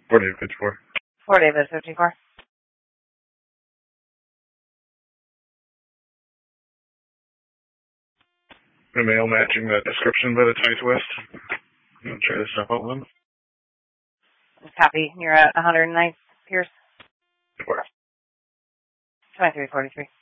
4854. 4 David 54. A male matching that description by the Tice West. I'm going to try to stop out one. Copy. You're at 109th Pierce. 4. 2343.